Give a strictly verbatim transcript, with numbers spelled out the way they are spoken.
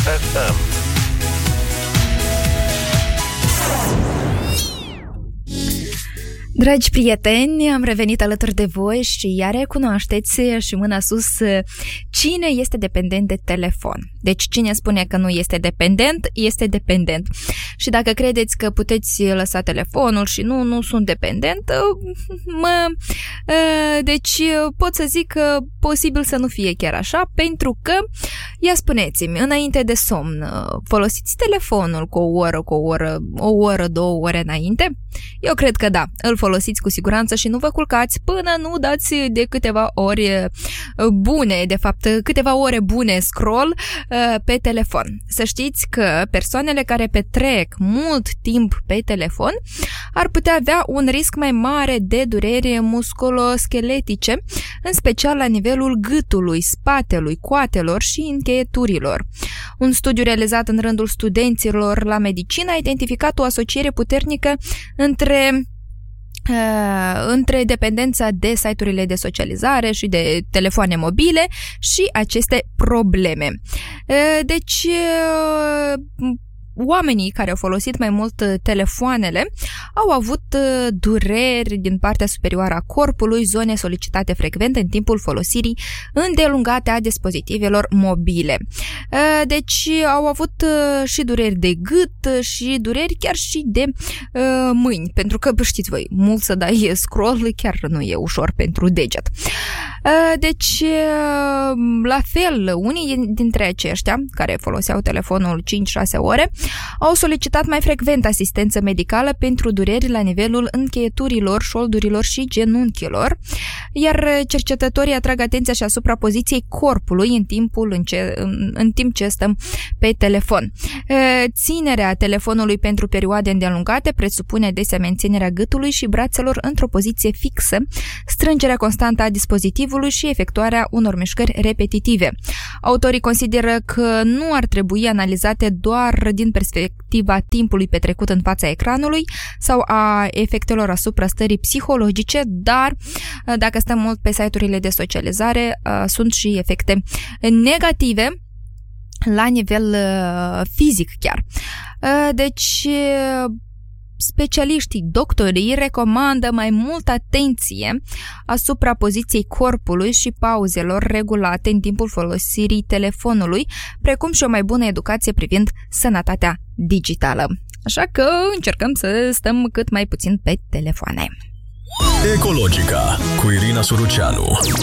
F M. Dragi prieteni, am revenit alături de voi și iar recunoașteți și mâna sus cine este dependent de telefon. Deci cine spune că nu este dependent, este dependent. Și dacă credeți că puteți lăsa telefonul și nu, nu sunt dependent, mă, deci pot să zic că posibil să nu fie chiar așa, pentru că, ia spuneți-mi, înainte de somn, folosiți telefonul cu o oră, cu o oră, o oră, două ore înainte? Eu cred că da, îl folosiți cu siguranță și nu vă culcați până nu dați de câteva ori bune, de fapt câteva ore bune scroll pe telefon. Să știți că persoanele care petrec mult timp pe telefon ar putea avea un risc mai mare de dureri musculoscheletice, în special la nivelul gâtului, spatelui, coatelor și încheieturilor. Un studiu realizat în rândul studenților la medicină a identificat o asociere puternică între Uh, între dependența de site-urile de socializare și de telefoane mobile și aceste probleme. Uh, deci, uh, oamenii care au folosit mai mult telefoanele au avut dureri din partea superioară a corpului, zone solicitate frecvent în timpul folosirii îndelungate a dispozitivelor mobile. Deci au avut și dureri de gât și dureri chiar și de mâini, pentru că știți voi, mult să dai scroll chiar nu e ușor pentru deget. Deci, la fel, unii dintre aceștia care foloseau telefonul cinci șase ore au solicitat mai frecvent asistență medicală pentru dureri la nivelul încheieturilor, șoldurilor și genunchilor, iar cercetătorii atrag atenția și asupra poziției corpului în timpul în, ce, în, în timp ce stăm pe telefon. Ținerea telefonului pentru perioade îndelungate presupune adesea menținerea gâtului și brațelor într-o poziție fixă, strângerea constantă a dispozitivului și efectuarea unor mișcări repetitive. Autorii consideră că nu ar trebui analizate doar din perspectiva timpului petrecut în fața ecranului sau a efectelor asupra stării psihologice, dar dacă stăm mult pe site-urile de socializare, sunt și efecte negative la nivel fizic chiar. Deci, specialiștii, doctorii recomandă mai multă atenție asupra poziției corpului și pauzelor regulate în timpul folosirii telefonului, precum și o mai bună educație privind sănătatea digitală. Așa că încercăm să stăm cât mai puțin pe telefoane. Ecologica cu Irina Suruceanu